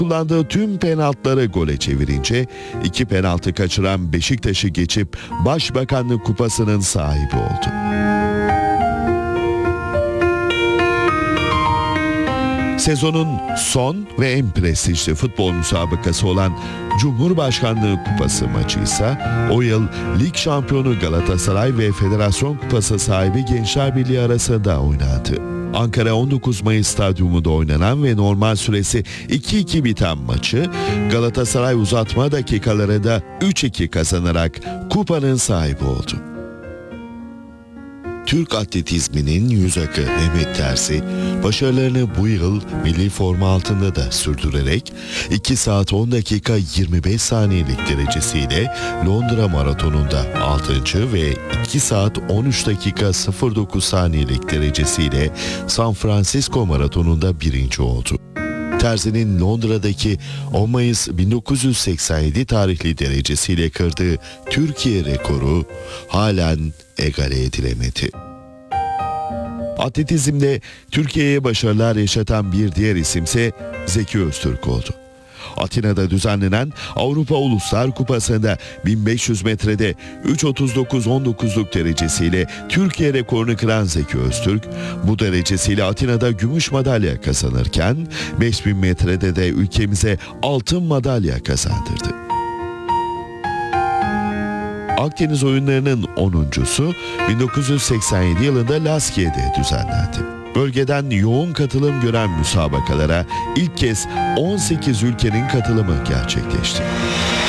Kullandığı tüm penaltıları gole çevirince 2 penaltı kaçıran Beşiktaş'ı geçip Başbakanlık Kupası'nın sahibi oldu. Sezonun son ve en prestijli futbol müsabakası olan Cumhurbaşkanlığı Kupası maçı ise o yıl lig şampiyonu Galatasaray ve Federasyon Kupası sahibi Gençler Birliği arasında oynandı. Ankara 19 Mayıs Stadyumunda oynanan ve normal süresi 2-2 biten maçı Galatasaray uzatma dakikalarında 3-2 kazanarak kupanın sahibi oldu. Türk atletizminin yüz akı Mehmet Terzi, başarılarını bu yıl milli forma altında da sürdürerek 2 saat 10 dakika 25 saniyelik derecesiyle Londra Maratonu'nda 6. ve 2 saat 13 dakika 09 saniyelik derecesiyle San Francisco Maratonu'nda 1. oldu. Terzi'nin Londra'daki 10 Mayıs 1987 tarihli derecesiyle kırdığı Türkiye rekoru halen egale edilemedi. Atletizmde Türkiye'ye başarılar yaşatan bir diğer isimse Zeki Öztürk oldu. Atina'da düzenlenen Avrupa Uluslar Kupası'nda 1500 metrede 3.39.19'luk derecesiyle Türkiye rekorunu kıran Zeki Öztürk, bu derecesiyle Atina'da gümüş madalya kazanırken 5000 metrede de ülkemize altın madalya kazandırdı. Akdeniz oyunlarının 10.'su 1987 yılında Laskiye'de düzenlendi. Bölgeden yoğun katılım gören müsabakalara ilk kez 18 ülkenin katılımı gerçekleşti.